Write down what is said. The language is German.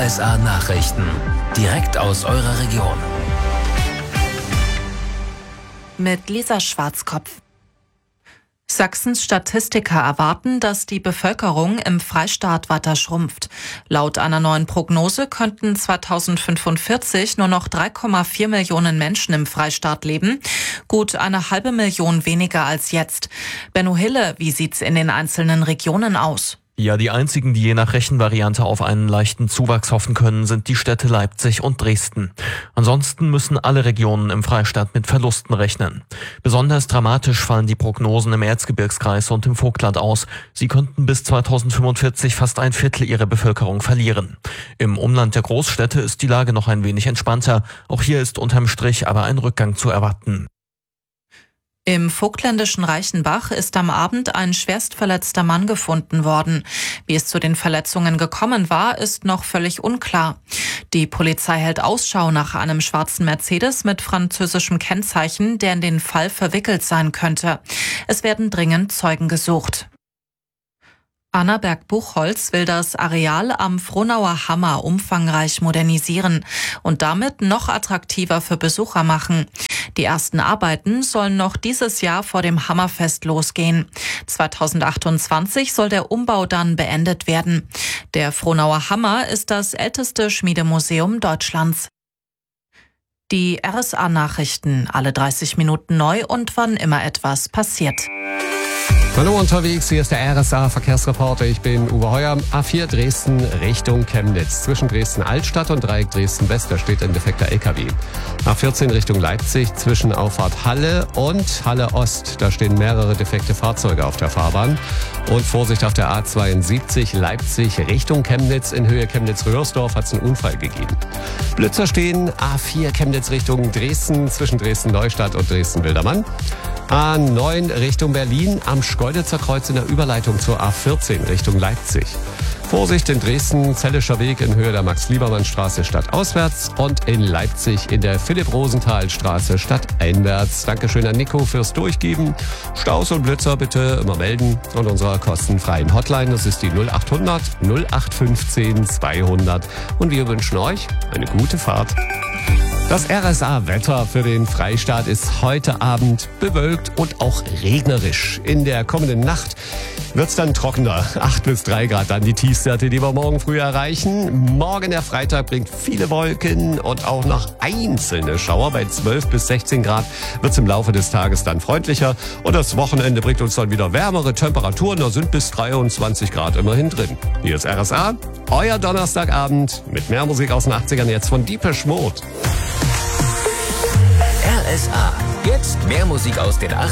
RSA Nachrichten. Direkt aus eurer Region. Mit Lisa Schwarzkopf. Sachsens Statistiker erwarten, dass die Bevölkerung im Freistaat weiter schrumpft. Laut einer neuen Prognose könnten 2045 nur noch 3,4 Millionen Menschen im Freistaat leben. Gut eine halbe Million weniger als jetzt. Benno Hille, wie sieht's in den einzelnen Regionen aus? Ja, die einzigen, die je nach Rechenvariante auf einen leichten Zuwachs hoffen können, sind die Städte Leipzig und Dresden. Ansonsten müssen alle Regionen im Freistaat mit Verlusten rechnen. Besonders dramatisch fallen die Prognosen im Erzgebirgskreis und im Vogtland aus. Sie könnten bis 2045 fast ein Viertel ihrer Bevölkerung verlieren. Im Umland der Großstädte ist die Lage noch ein wenig entspannter. Auch hier ist unterm Strich aber ein Rückgang zu erwarten. Im vogtländischen Reichenbach ist am Abend ein schwerst verletzter Mann gefunden worden. Wie es zu den Verletzungen gekommen war, ist noch völlig unklar. Die Polizei hält Ausschau nach einem schwarzen Mercedes mit französischem Kennzeichen, der in den Fall verwickelt sein könnte. Es werden dringend Zeugen gesucht. Annaberg-Buchholz will das Areal am Frohnauer Hammer umfangreich modernisieren und damit noch attraktiver für Besucher machen. Die ersten Arbeiten sollen noch dieses Jahr vor dem Hammerfest losgehen. 2028 soll der Umbau dann beendet werden. Der Frohnauer Hammer ist das älteste Schmiedemuseum Deutschlands. Die RSA-Nachrichten, alle 30 Minuten neu und wann immer etwas passiert. Hallo unterwegs, hier ist der RSA-Verkehrsreporter. Ich bin Uwe Heuer. A4 Dresden Richtung Chemnitz. Zwischen Dresden-Altstadt und Dreieck Dresden-West, da steht ein defekter LKW. A14 Richtung Leipzig zwischen Auffahrt Halle und Halle Ost. Da stehen mehrere defekte Fahrzeuge auf der Fahrbahn. Und Vorsicht auf der A72 Leipzig Richtung Chemnitz. In Höhe Chemnitz-Röhrsdorf hat es einen Unfall gegeben. Blitzer stehen A4 Chemnitz Richtung Dresden zwischen Dresden-Neustadt und Dresden-Wildermann. A9 Richtung Berlin am Schkeuditzer Kreuz in der Überleitung zur A14 Richtung Leipzig. Vorsicht in Dresden, Zellischer Weg in Höhe der Max-Liebermann-Straße stadtauswärts und in Leipzig in der Philipp-Rosenthal-Straße stadteinwärts. Dankeschön an Nico fürs Durchgeben. Staus und Blitzer bitte immer melden und unserer kostenfreien Hotline, das ist die 0800 0815 200 und wir wünschen euch eine gute Fahrt. Das RSA-Wetter für den Freistaat ist heute Abend bewölkt und auch regnerisch. In der kommenden Nacht wird's dann trockener. 8 bis 3 Grad dann die Tiefstwerte, die wir morgen früh erreichen. Morgen der Freitag bringt viele Wolken und auch noch einzelne Schauer. Bei 12 bis 16 Grad wird's im Laufe des Tages dann freundlicher. Und das Wochenende bringt uns dann wieder wärmere Temperaturen. Da sind bis 23 Grad immerhin drin. Hier ist RSA, euer Donnerstagabend mit mehr Musik aus den 80ern jetzt von Depeche Mode. RSA. Jetzt mehr Musik aus den 80ern.